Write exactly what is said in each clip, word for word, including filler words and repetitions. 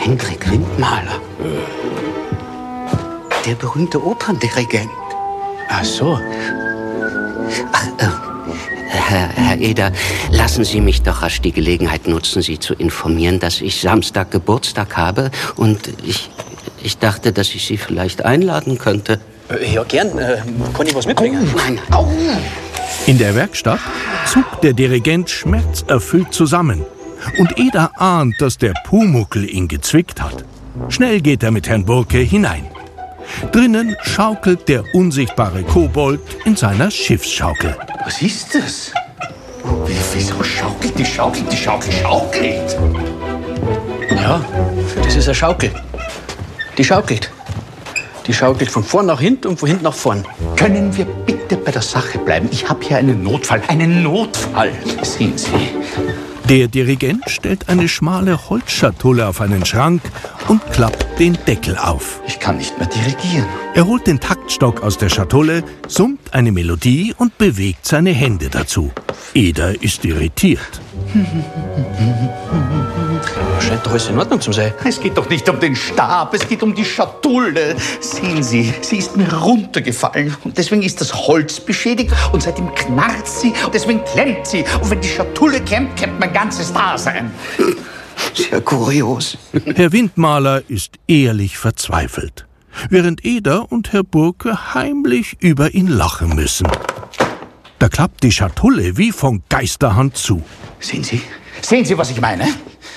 Hendrik Windmaler. Der berühmte Operndirigent. Ach so. Ach, äh, Herr, Herr Eder, lassen Sie mich doch rasch die Gelegenheit nutzen, Sie zu informieren, dass ich Samstag Geburtstag habe. Und ich, ich dachte, dass ich Sie vielleicht einladen könnte. Ja, gern. Äh, kann ich was mitbringen? Oh, nein. Au. In der Werkstatt zuckt der Dirigent schmerzerfüllt zusammen. Und Eder ahnt, dass der Pumuckl ihn gezwickt hat. Schnell geht er mit Herrn Burke hinein. Drinnen schaukelt der unsichtbare Kobold in seiner Schiffsschaukel. Was ist das? Wieso schaukelt die Schaukel? Die Schaukel schaukelt. Ja, das ist eine Schaukel. Die schaukelt. Die schaukelt von vorn nach hinten und von hinten nach vorn. Können wir bitte bei der Sache bleiben? Ich habe hier einen Notfall. Einen Notfall. Sehen Sie. Der Dirigent stellt eine schmale Holzschatulle auf einen Schrank und klappt den Deckel auf. Ich kann nicht mehr dirigieren. Er holt den Taktstock aus der Schatulle, summt eine Melodie und bewegt seine Hände dazu. Eder ist irritiert. Scheint doch alles in Ordnung zu sein. Es geht doch nicht um den Stab, es geht um die Schatulle. Sehen Sie, sie ist mir runtergefallen. Und deswegen ist das Holz beschädigt und seitdem knarrt sie und deswegen klemmt sie. Und wenn die Schatulle klemmt, klemmt mein ganzes Dasein. Sehr kurios. Herr Windmaler ist ehrlich verzweifelt, während Eder und Herr Burke heimlich über ihn lachen müssen. Da klappt die Schatulle wie von Geisterhand zu. Sehen Sie, sehen Sie, was ich meine?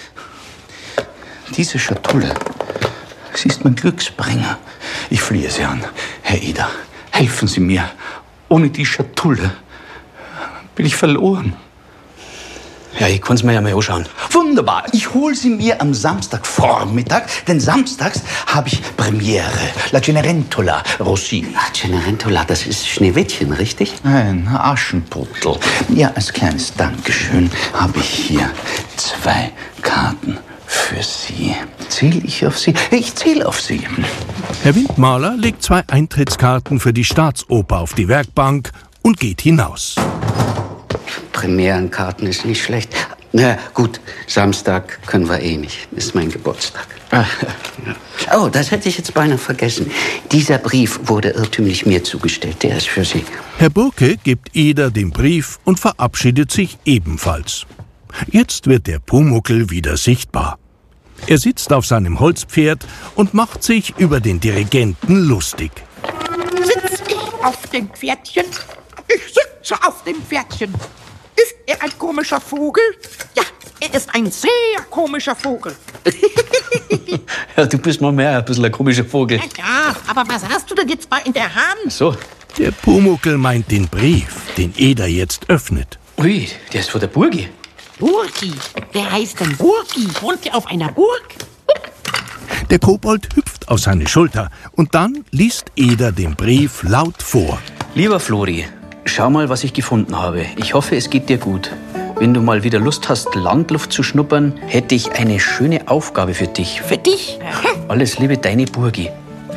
Diese Schatulle, sie ist mein Glücksbringer. Ich fliehe Sie an. Herr Eder, helfen Sie mir. Ohne die Schatulle bin ich verloren. Ja, ich kann es mir ja mal anschauen. Wunderbar. Ich hole sie mir am Samstagvormittag, denn samstags habe ich Premiere. La Cenerentola, Rossini. Ah, Cenerentola, das ist Schneewittchen, richtig? Ein Aschenputtel. Ja, als kleines Dankeschön habe ich hier zwei Karten für Sie. Zähle ich auf Sie? Ich zähle auf Sie. Herr Windmaler legt zwei Eintrittskarten für die Staatsoper auf die Werkbank und geht hinaus. Premierenkarten ist nicht schlecht. Na gut, Samstag können wir eh nicht. Ist mein Geburtstag. Oh, das hätte ich jetzt beinahe vergessen. Dieser Brief wurde irrtümlich mir zugestellt. Der ist für Sie. Herr Burke gibt Eder den Brief und verabschiedet sich ebenfalls. Jetzt wird der Pumuckl wieder sichtbar. Er sitzt auf seinem Holzpferd und macht sich über den Dirigenten lustig. Sitz ich auf dem Pferdchen? Ich sitze auf dem Pferdchen. Ist er ein komischer Vogel? Ja, er ist ein sehr komischer Vogel. Ja, du bist mal mehr ein bisschen ein komischer Vogel. Ja, aber was hast du denn jetzt mal in der Hand? So. Der Pumuckl meint den Brief, den Eder jetzt öffnet. Ui, der ist von der Burgi. Burgi? Wer heißt denn Burgi? Wohnt der auf einer Burg? Der Kobold hüpft auf seine Schulter und dann liest Eder den Brief laut vor. Lieber Flori, schau mal, was ich gefunden habe. Ich hoffe, es geht dir gut. Wenn du mal wieder Lust hast, Landluft zu schnuppern, hätte ich eine schöne Aufgabe für dich. Für dich? Alles Liebe, deine Burgi.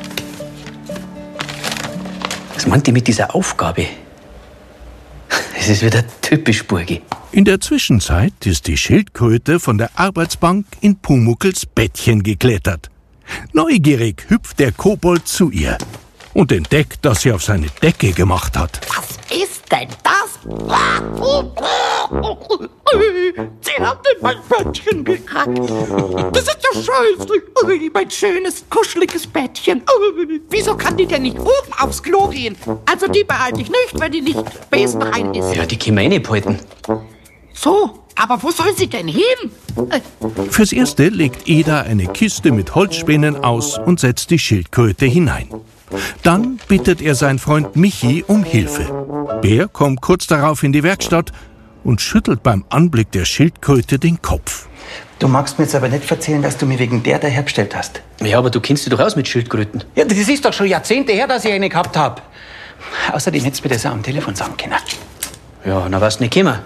Was meint ihr mit dieser Aufgabe? Es ist wieder typisch Burgi. In der Zwischenzeit ist die Schildkröte von der Arbeitsbank in Pumuckls Bettchen geklettert. Neugierig hüpft der Kobold zu ihr und entdeckt, dass sie auf seine Decke gemacht hat. Was ist denn das? Sie hat in mein Bettchen gekackt. Das ist ja scheußlich. Mein schönes, kuscheliges Bettchen. Wieso kann die denn nicht oben aufs Klo gehen? Also die behalte ich nicht, wenn die nicht besenrein ist. Ja, die können wir eh nicht behalten. So, aber wo soll sie denn hin? Fürs Erste legt Eder eine Kiste mit Holzspänen aus und setzt die Schildkröte hinein. Dann bittet er seinen Freund Michi um Hilfe. Der kommt kurz darauf in die Werkstatt und schüttelt beim Anblick der Schildkröte den Kopf. Du magst mir jetzt aber nicht erzählen, dass du mir wegen der daherbestellt hast. Ja, aber du kennst dich doch aus mit Schildkröten. Ja, das ist doch schon Jahrzehnte her, dass ich eine gehabt habe. Außerdem hättest du mir das auch am Telefon sagen können. Ja, na warst du nicht gekommen.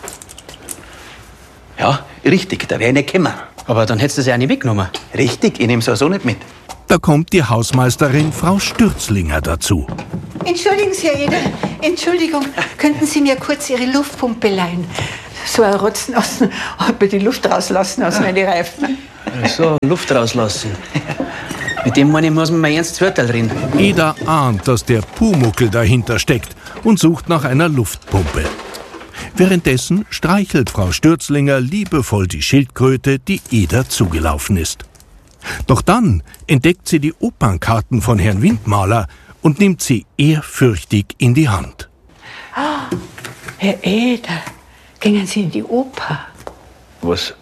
Ja, richtig, da wäre ich nicht gekommen. Aber dann hättest du sie auch nicht mitgenommen. Richtig, ich nehme sie auch so nicht mit. Da kommt die Hausmeisterin Frau Stürzlinger dazu. Entschuldigen Sie, Herr Eder. Entschuldigung, könnten Sie mir kurz Ihre Luftpumpe leihen? So ein Rotzen aus, ob wir die Luft rauslassen aus meinen Reifen. So, Luft rauslassen. Mit dem meine ich, muss man mal ernst Zwörtel reden. Eda ahnt, dass der Pumuckl dahinter steckt und sucht nach einer Luftpumpe. Währenddessen streichelt Frau Stürzlinger liebevoll die Schildkröte, die Eda zugelaufen ist. Doch dann entdeckt sie die Opernkarten von Herrn Windmaler und nimmt sie ehrfürchtig in die Hand. Oh, Herr Eder, gingen Sie in die Oper? Was?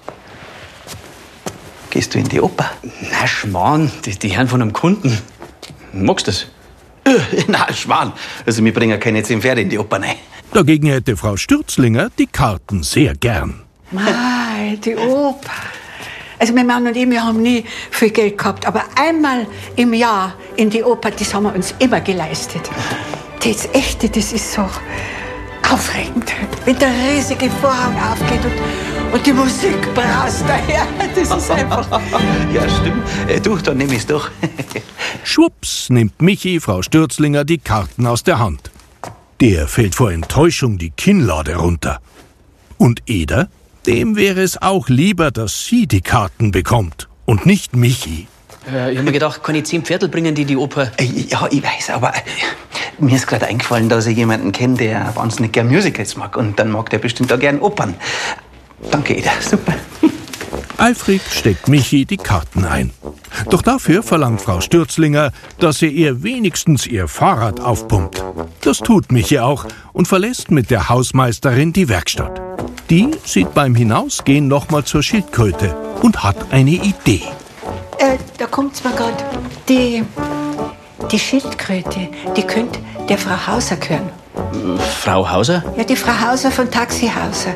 Gehst du in die Oper? Na, Schmarrn, die, die Herren von einem Kunden. Magst du das? Äh, na, Schmarrn. Also, wir bringen keine zehn Pferde in die Oper rein. Dagegen hätte Frau Stürzlinger die Karten sehr gern. Mei, die Oper. Also mein Mann und ich, wir haben nie viel Geld gehabt, aber einmal im Jahr in die Oper, das haben wir uns immer geleistet. Das Echte, das ist so aufregend, wenn der riesige Vorhang aufgeht und, und die Musik braust daher. Das ist einfach... Ja, stimmt. Äh, du, dann nehm ich's doch. Schwupps nimmt Michi Frau Stürzlinger die Karten aus der Hand. Der fällt vor Enttäuschung die Kinnlade runter. Und Eder? Dem wäre es auch lieber, dass sie die Karten bekommt und nicht Michi. Äh, ich hab mir gedacht, kann ich zehn Pferdl bringen, die die Oper... Äh, ja, ich weiß, aber äh, mir ist gerade eingefallen, dass ich jemanden kenne, der wahnsinnig gern Musicals mag. Und dann mag der bestimmt auch gern Opern. Danke, Eda. Super. Eifrig steckt Michi die Karten ein. Doch dafür verlangt Frau Stürzlinger, dass er ihr wenigstens ihr Fahrrad aufpumpt. Das tut Michi auch und verlässt mit der Hausmeisterin die Werkstatt. Die sieht beim Hinausgehen nochmal zur Schildkröte und hat eine Idee. Äh, da kommt's mir gerade. Die, die Schildkröte, die könnte der Frau Hauser gehören. Frau Hauser? Ja, die Frau Hauser von Taxi Hauser.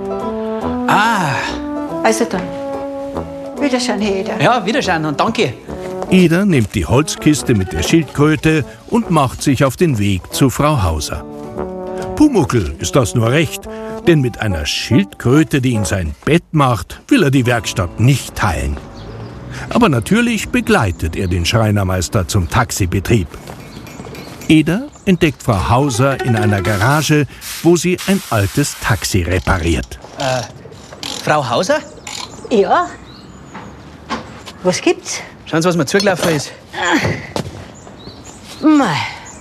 Ah, Also dann, wiederschauen, Herr Eder. ja, wiederschauen und danke. Eder nimmt die Holzkiste mit der Schildkröte und macht sich auf den Weg zu Frau Hauser. Pumuckl ist das nur recht, denn mit einer Schildkröte, die in sein Bett macht, will er die Werkstatt nicht teilen. Aber natürlich begleitet er den Schreinermeister zum Taxibetrieb. Eder entdeckt Frau Hauser in einer Garage, wo sie ein altes Taxi repariert. Äh, Frau Hauser? Ja? Was gibt's? Schauen Sie, was mir zugelaufen ist. Mei,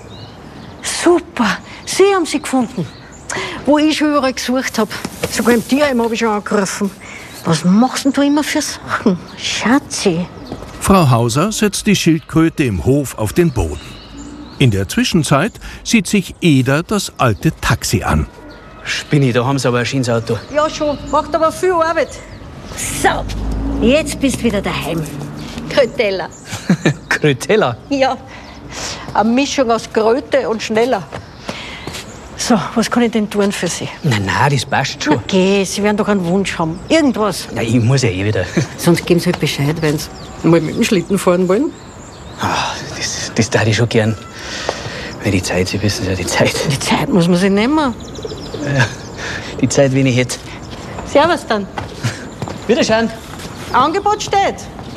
super. Sie haben sie gefunden. Wo ich schon überall gesucht habe. Sogar im Tierheim habe ich schon angerufen. Was machst denn du immer für Sachen? Schatzi. Frau Hauser setzt die Schildkröte im Hof auf den Boden. In der Zwischenzeit sieht sich Eder das alte Taxi an. Spinni, da haben Sie aber ein schönes Auto. Ja schon, macht aber viel Arbeit. So, jetzt bist du wieder daheim. Kröteller. Kröteller? Ja, eine Mischung aus Kröte und schneller. So, was kann ich denn tun für Sie? Nein, nein, das passt schon. Okay, Sie werden doch einen Wunsch haben. Irgendwas. Ja, ich muss ja eh wieder. Sonst geben Sie halt Bescheid, wenn Sie mal mit dem Schlitten fahren wollen. Ah, das, das darf ich schon gern. Weil die Zeit, Sie wissen ja, die Zeit. Die Zeit muss man sich nehmen. Ja, die Zeit, wen ich hätte. Servus dann. Wiederschauen. Angebot steht.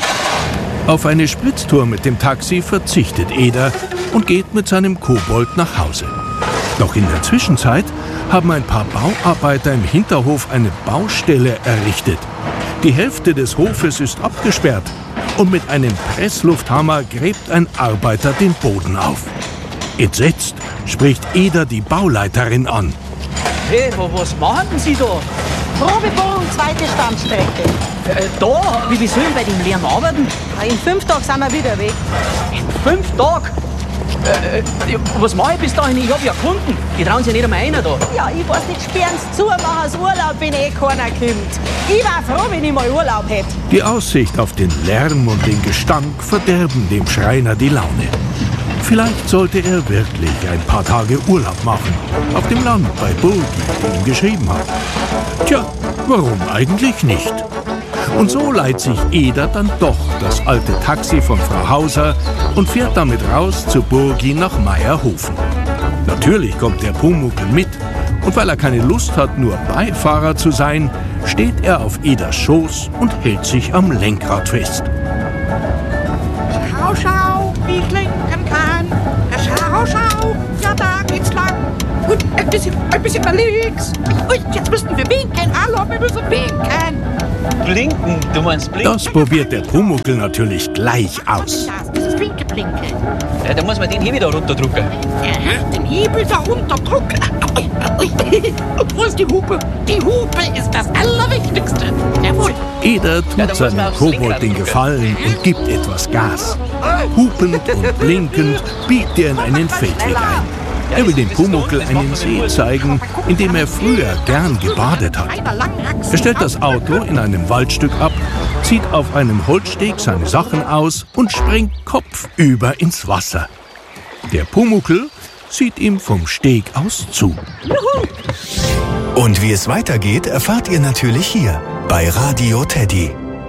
Auf eine Spritztour mit dem Taxi verzichtet Eder und geht mit seinem Kobold nach Hause. Doch in der Zwischenzeit haben ein paar Bauarbeiter im Hinterhof eine Baustelle errichtet. Die Hälfte des Hofes ist abgesperrt und mit einem Presslufthammer gräbt ein Arbeiter den Boden auf. Entsetzt spricht Eder die Bauleiterin an. Hey, was machen denn Sie da? Probebohrung, zweite Standstrecke. Äh, da? Wie, wie sollen wir bei dem Lärm arbeiten? In fünf Tagen sind wir wieder weg. Fünf Tage? Äh, äh, was mache ich bis dahin? Ich habe ja Kunden. Die trauen sich nicht einmal einer da. Ja, ich weiß nicht, sperren Sie zu, machen Sie Urlaub, wenn eh keiner kommt. Ich war froh, wenn ich mal Urlaub hätte. Die Aussicht auf den Lärm und den Gestank verderben dem Schreiner die Laune. Vielleicht sollte er wirklich ein paar Tage Urlaub machen. Auf dem Land bei Burgi, der ihm geschrieben hat. Tja, warum eigentlich nicht? Und so leiht sich Eder dann doch das alte Taxi von Frau Hauser und fährt damit raus zu Burgi nach Meierhofen. Natürlich kommt der Pumuckl mit. Und weil er keine Lust hat, nur Beifahrer zu sein, steht er auf Eders Schoß und hält sich am Lenkrad fest. Schau, schau, wie ich lenken kann. Schau, schau, ja, da geht's lang. Und ein bisschen, ein bisschen nach links. Und jetzt müssen wir winken. Hallo, wir müssen winken. Blinken? Du meinst blinken? Das probiert der Pumuckl natürlich gleich aus. Das ist Blinke, Blinke. Ja, dann muss man den Hebel da runterdrücken. Ja, den Hebel da runterdrücken. Und wo ist die Hupe? Die Hupe ist das Allerwichtigste. Jawohl. Eder tut Ja, da muss man seinem aufs Kobold Lenkrad den drücken. Gefallen und gibt etwas Gas. Hupend und blinkend biegt er in einen Feldweg ein. Er will dem Pumuckl einen See zeigen, in dem er früher gern gebadet hat. Er stellt das Auto in einem Waldstück ab, zieht auf einem Holzsteg seine Sachen aus und springt kopfüber ins Wasser. Der Pumuckl sieht ihm vom Steg aus zu. Und wie es weitergeht, erfahrt ihr natürlich hier bei Radio Teddy.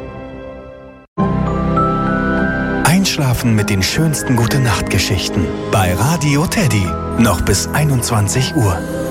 Einschlafen mit den schönsten Gute-Nacht-Geschichten bei Radio Teddy. Noch bis einundzwanzig Uhr.